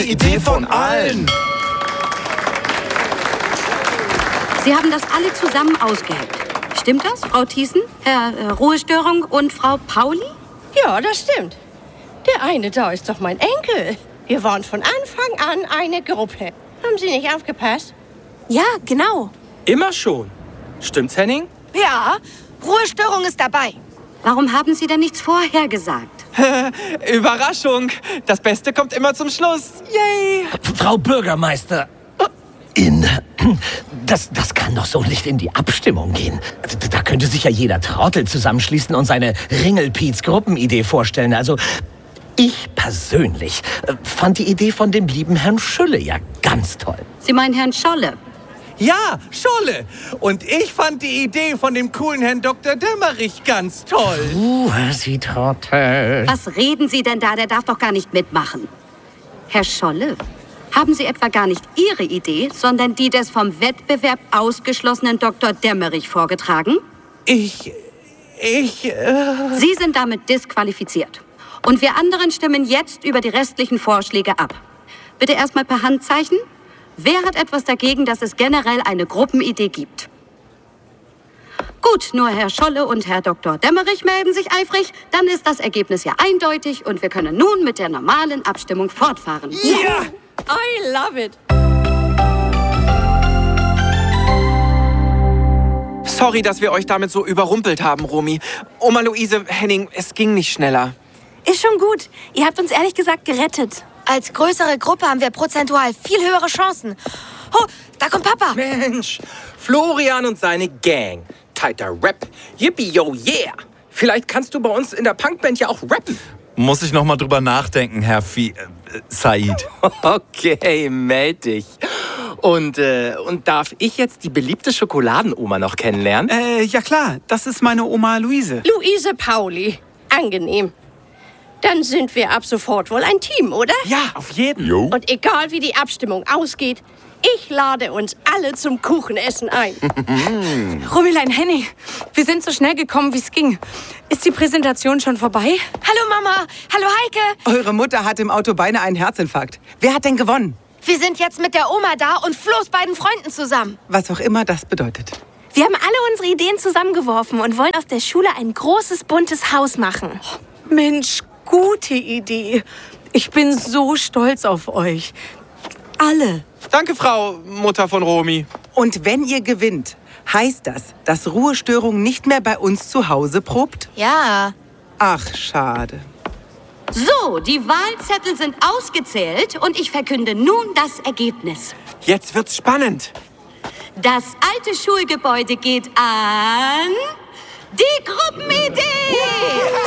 Idee von allen. Sie haben das alle zusammen ausgeheckt. Stimmt das, Frau Thiessen, Herr Ruhestörung und Frau Pauli? Ja, das stimmt. Der eine da ist doch mein Enkel. Wir waren von Anfang an eine Gruppe. Haben Sie nicht aufgepasst? Ja, genau. Immer schon. Stimmt's, Henning? Ja, Ruhestörung ist dabei. Warum haben Sie denn nichts vorher gesagt? Überraschung. Das Beste kommt immer zum Schluss. Yay! Frau Bürgermeister, das kann doch so nicht in die Abstimmung gehen. Da könnte sich ja jeder Trottel zusammenschließen und seine Ringelpiez-Gruppenidee vorstellen. Also, ich persönlich fand die Idee von dem lieben Herrn Schülle ja ganz toll. Sie meinen Herrn Scholle? Ja, Scholle. Und ich fand die Idee von dem coolen Herrn Dr. Dämmerich ganz toll. Sie Trottel. Was reden Sie denn da? Der darf doch gar nicht mitmachen. Herr Scholle, haben Sie etwa gar nicht Ihre Idee, sondern die des vom Wettbewerb ausgeschlossenen Dr. Dämmerich vorgetragen? Sie sind damit disqualifiziert. Und wir anderen stimmen jetzt über die restlichen Vorschläge ab. Bitte erstmal per Handzeichen. Wer hat etwas dagegen, dass es generell eine Gruppenidee gibt? Gut, nur Herr Scholle und Herr Dr. Dämmerich melden sich eifrig. Dann ist das Ergebnis ja eindeutig und wir können nun mit der normalen Abstimmung fortfahren. Ja! I love it. Sorry, dass wir euch damit so überrumpelt haben, Romy. Oma Luise, Henning, es ging nicht schneller. Ist schon gut. Ihr habt uns ehrlich gesagt gerettet. Als größere Gruppe haben wir prozentual viel höhere Chancen. Oh, da kommt Papa. Mensch, Florian und seine Gang. Tighter Rap. Yippie, yo, yeah. Vielleicht kannst du bei uns in der Punkband ja auch rappen. Muss ich noch mal drüber nachdenken, Herr Said. Okay, meld dich. Und darf ich jetzt die beliebte Schokoladenoma noch kennenlernen? Ja klar, das ist meine Oma Luise. Luise Pauli. Angenehm. Dann sind wir ab sofort wohl ein Team, oder? Ja, auf jeden. Jo. Und egal wie die Abstimmung ausgeht, ich lade uns alle zum Kuchenessen ein. Rummelein, Henning, wir sind so schnell gekommen, wie es ging. Ist die Präsentation schon vorbei? Hallo Mama, hallo Heike. Eure Mutter hat im Auto beinahe einen Herzinfarkt. Wer hat denn gewonnen? Wir sind jetzt mit der Oma da und Flo's beiden Freunden zusammen. Was auch immer das bedeutet. Wir haben alle unsere Ideen zusammengeworfen und wollen aus der Schule ein großes, buntes Haus machen. Mensch, gute Idee. Ich bin so stolz auf euch. Alle. Danke, Frau Mutter von Romy. Und wenn ihr gewinnt, heißt das, dass Ruhestörung nicht mehr bei uns zu Hause probt? Ja. Ach, schade. So, die Wahlzettel sind ausgezählt und ich verkünde nun das Ergebnis. Jetzt wird's spannend. Das alte Schulgebäude geht an die Gruppenidee!